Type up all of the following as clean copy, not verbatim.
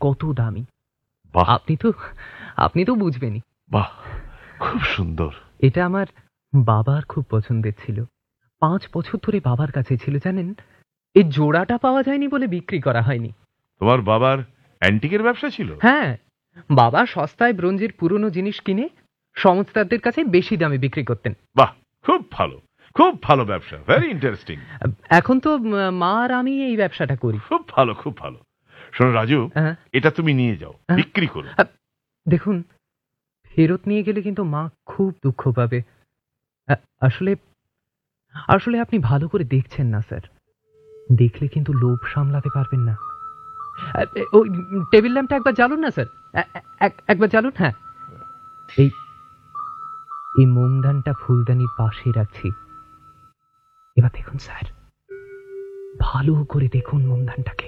কত দামি। বাহ, আপনি তো বুঝবেনই। বাহ, খুব সুন্দর। এটা আমার বাবার খুব পছন্দের ছিল। 5 বছর ধরে বাবার কাছে ছিল, জানেন। এই জোড়াটা পাওয়া যায়নি বলে বিক্রি করা হয়নি। তোমার বাবার অ্যান্টিকের ব্যবসা ছিল? হ্যাঁ, বাবা সস্তায় ব্রোঞ্জের পুরনো জিনিস কিনে সংস্থাদের কাছে বেশি দামে বিক্রি করতেন। বাহ, খুব ভালো, খুব ভালো ব্যবসা, ভেরি ইন্টারেস্টিং। এখন তো মা আর আমি এই ব্যবসাটা করি। খুব ভালো, খুব ভালো। শোনো রাজু, হ্যাঁ। এটা তুমি নিয়ে যাও, বিক্রি করো। দেখুন, ফেরত নিয়ে গেলে কিন্তু মা খুব দুঃখ পাবে। আসলে আসলে আপনি ভালো করে দেখছেন না স্যার। দেখলে কিন্তু লোভ সামলাতে পারবেন না। ওই টেবিল ল্যাম্পটা একবার জ্বালুন না স্যার, একবার জ্বালুন। হ্যাঁ, এই মোমদানটা ফুলদানির পাশে রাখছি। এবার দেখুন স্যার, ভালো করে দেখুন মোমদানটাকে।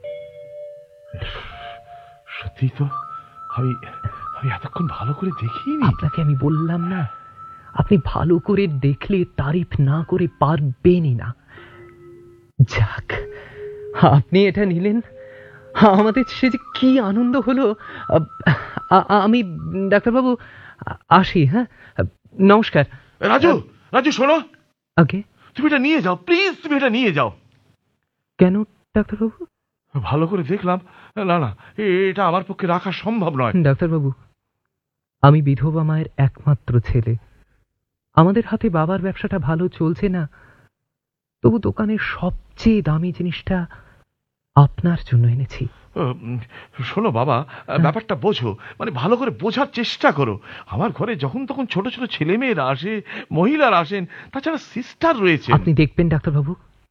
সত্যি তো, আমি এতক্ষণ ভালো করে দেখিনি। আপনাকে আমি বললাম না, আপনি ভালো করে দেখলে তারিফ না করে পারবেনই না। যাক, আপনি এটা নিলেন, আমাদের সে যে কি আনন্দ হলো। আমি ডাক্তারবাবু আসি। হ্যাঁ, নমস্কার। রাজু, রাজু শোনো, আগে তুমি এটা নিয়ে যাও প্লিজ, তুমি এটা নিয়ে যাও। কেন ডাক্তারবাবু? ভালো করে দেখলাম, না না, এটা আমার পক্ষে রাখা সম্ভব নয়। ডাক্তারবাবু, আমি বিধবা মায়ের একমাত্র ছেলে। আমাদের হাতে বাবার ব্যবসাটা ভালো চলছে না, তবু দোকানের সবচেয়ে দামি জিনিসটা আপনার জন্য এনেছি। শোনো বাবা, ব্যাপারটা বোঝো, মানে ভালো করে বোঝার চেষ্টা করো। আমার ঘরে যখন তখন ছোট ছোট ছেলে মেয়েরা আসে, মহিলারা আসেন, তাছাড়া সিস্টার রয়েছে। আপনি দেখবেন ডাক্তারবাবু,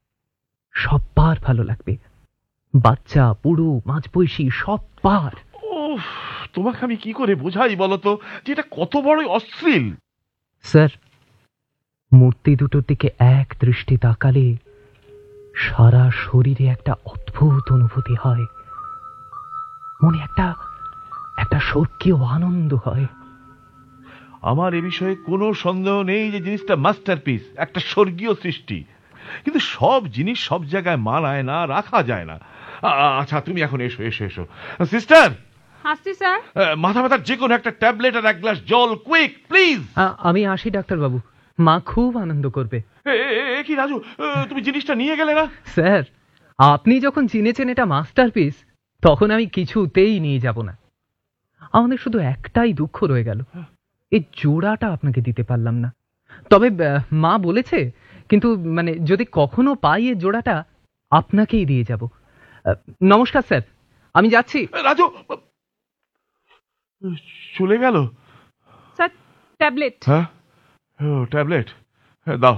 সবার ভালো লাগবে। বাচ্চা, বুড়ো, মাঝবয়সী, সবার। ওহ, তোমাকে আমি কি করে বোঝাই বলতো যে এটা কত বড়ই অশ্লীল। স্যার, মূর্তি দুটোর দিকে এক দৃষ্টি তাকালে সারা শরীরে একটা অদ্ভুত অনুভূতি হয়। মনে একটা স্বর্গীয় আনন্দ হয়। আমার এ বিষয়ে কোনো সন্দেহ নেই যে জিনিসটা মাস্টারপিস, একটা স্বর্গীয় সৃষ্টি। কিন্তু সব জিনিস সব জায়গায় মানায় না, রাখা যায় না। আচ্ছা, তুমি এখন এসো এসো এসো। সিস্টার, আসছি স্যার। মাথা ব্যথার যে কোনো একটা ট্যাবলেট আর এক গ্লাস জল, কুইক প্লিজ। আমি আসি ডাক্তারবাবু, মা খুব আনন্দ করবে। কি রাজু, তুমি জিনিসটা নিয়ে গেলে না? স্যার, আপনি যখন চিনেছেন এটা মাস্টারপিস, তখন আমি কিছুতেই নিয়ে যাব না। আমাদের শুধু একটাই দুঃখ রয়ে গেল, এই জোড়াটা আপনাকে দিতে পারলাম না। তবে মা বলেছে, কিন্তু মানে যদি কখনো পাই এই জোড়াটা আপনাকেই দিয়ে যাব। নমস্কার স্যার, আমি যাচ্ছি। রাজু, চলে গেল। Sir, tablet. হ্যাঁ, ও ট্যাবলেট, দাও।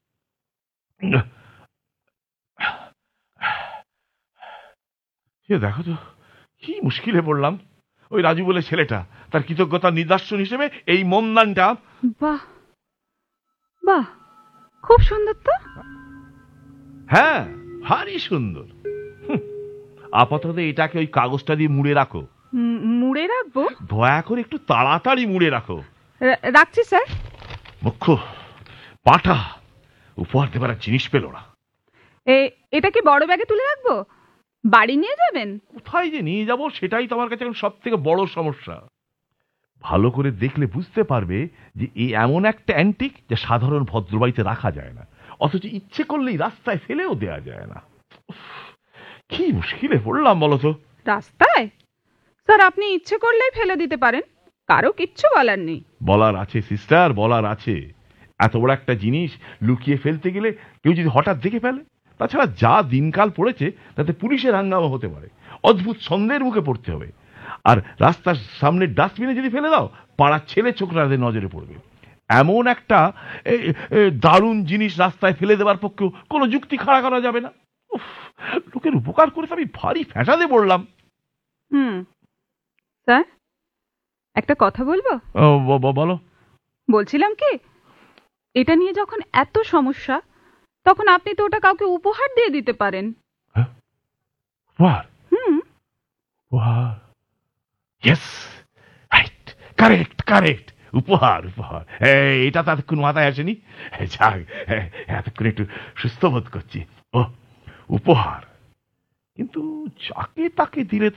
দেখো তো কি মুশকিলে পড়লাম। ওই রাজু বলে ছেলেটা, তার কৃতজ্ঞতার নিদর্শন হিসেবে এই মোমদানটা। বাহ বাহ, খুব সুন্দর তো। হ্যাঁ, ভারী সুন্দর। আপাতত এটাকে ওই কাগজটা দিয়ে মুড়ে রাখো। মুড়ে রাখবো? দয়া করে একটু তাড়াতাড়ি মুড়ে রাখো। রাখছি স্যার। মুখ্য পাঠা উপহার দেবার জিনিস পেল না। এটা কি বড় ব্যাগে তুলে রাখবো? বাড়ি নিয়ে যাবেন? কোথায় যে নিয়ে যাব সেটাই তো আমার কাছে এখন সব থেকে বড় সমস্যা। ভালো করে দেখলে বুঝতে পারবে যে এই এমন একটা অ্যান্টিক যা সাধারণ ভদ্রবাড়িতে রাখা যায় না, অথচ ইচ্ছে করলেই রাস্তায় ফেলেও দেয়া যায় না। কি মুশকিলে পড়লাম বলতো। রাস্তায়? স্যার, আপনি ইচ্ছে করলেই ফেলে দিতে পারেন, কারো কিচ্ছু বলার নেই। বলার আছে সিস্টার, বলার আছে। এত বড় একটা জিনিস লুকিয়ে ফেলতে গেলে কেউ যদি হঠাৎ দেখে ফেলে, তাছাড়া যা দিনকাল পড়েছে তাতে পুলিশের হাঙ্গামা হতে পারে, অদ্ভুত সন্দেহের মুখে পড়তে হবে। আর রাস্তার সামনে ডাস্টবিনে যদি ফেলে দাও, পাড়ার ছেলে ছোকরাদের নজরে পড়বে। এমন একটা দারুণ জিনিস রাস্তায় ফেলে দেওয়ার পক্ষেও কোনো যুক্তি খাড়া করা যাবে না। লোকের উপকার করে আমি ভারী ফ্যাসাদে পড়লাম। স্যার, একটা কথা বলবো? বলো। বলছিলাম কি, এটা নিয়ে যখন এত সমস্যা, তখন আপনি তো ওটা কাউকে উপহার দিয়ে দিতে পারেন। উপহার? উপহার, ইয়েস, রাইট, কারেক্ট কারেক্ট। উপহার উপহার, এটা তো এতক্ষণ মাথায় আসেনি। যাক, এতক্ষণ একটু সুস্থ বোধ করছি। ও উপহার, কিন্তু যাকে তাকে দিলে